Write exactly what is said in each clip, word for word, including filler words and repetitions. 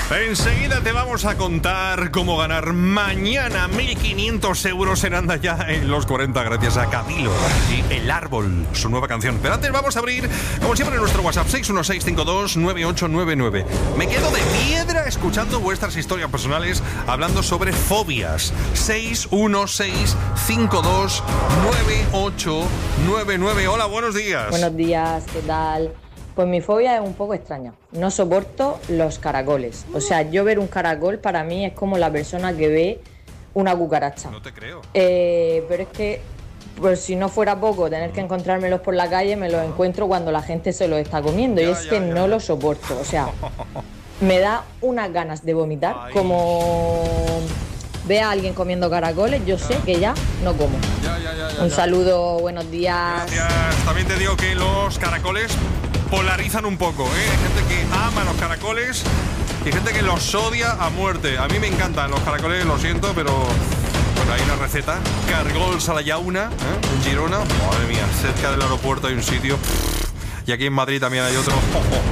Enseguida te vamos a contar cómo ganar mañana mil quinientos euros en Anda Ya en los cuarenta gracias a Camilo y El Árbol, su nueva canción. Pero antes vamos a abrir, como siempre, nuestro WhatsApp seis uno seis cinco dos nueve ocho nueve nueve. Me quedo de piedra escuchando vuestras historias personales hablando sobre fobias. seis uno seis cinco dos nueve ocho nueve nueve. Hola, buenos días. Buenos días, ¿qué tal? Pues mi fobia es un poco extraña. No soporto los caracoles. O sea, yo ver un caracol para mí es como la persona que ve una cucaracha. No te creo. Eh, pero es que, pues si no fuera poco tener que encontrármelos por la calle, me los encuentro cuando la gente se los está comiendo. Ya, y es ya, que ya. no lo soporto. O sea, me da unas ganas de vomitar. Ay. Como ve a alguien comiendo caracoles, yo sé que ya no como. Ya, ya, ya, ya, Un ya. saludo, buenos días. Gracias. También te digo que los caracoles polarizan un poco, ¿eh? Hay gente que ama los caracoles y gente que los odia a muerte. A mí me encantan los caracoles, lo siento, pero bueno, hay una receta. Cargols a la llauna, ¿eh? En Girona. Madre mía, cerca del aeropuerto hay un sitio. Y aquí en Madrid también hay otro.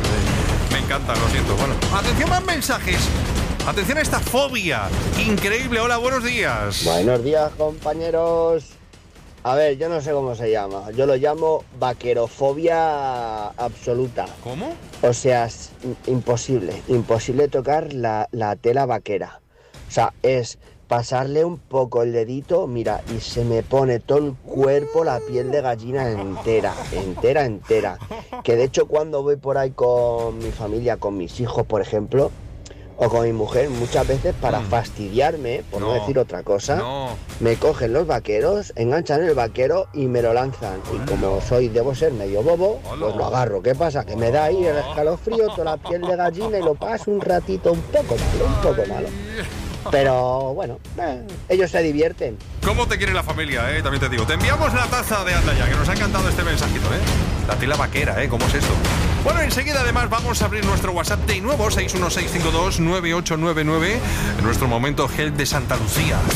Me encantan, lo siento. Bueno, atención, más mensajes. Atención a esta fobia. Increíble. Hola, buenos días. Buenos días, compañeros. A ver, yo no sé cómo se llama. Yo lo llamo vaquerofobia absoluta. ¿Cómo? O sea, es imposible. Imposible tocar la, la tela vaquera. O sea, es pasarle un poco el dedito, mira, y se me pone todo el cuerpo, la piel de gallina entera, entera, entera. Que de hecho cuando voy por ahí con mi familia, con mis hijos, por ejemplo, o con mi mujer, muchas veces para Mm. fastidiarme, por no, No, decir otra cosa, No. me cogen los vaqueros, enganchan el vaquero y me lo lanzan. Y como soy, debo ser medio bobo, Hola. pues lo agarro. ¿Qué pasa? Que me da ahí el escalofrío, toda la piel de gallina y lo paso un ratito un poco malo, un poco malo. Pero bueno, eh, ellos se divierten. ¿Cómo te quiere la familia, eh? También te digo. Te enviamos la taza de Anda Ya, que nos ha encantado este mensajito, ¿eh? La tela vaquera, ¿eh? ¿Cómo es esto? Bueno, enseguida además vamos a abrir nuestro WhatsApp de nuevo, seis uno seis cinco dos nueve ocho nueve nueve, en nuestro momento Gel de Santa Lucía.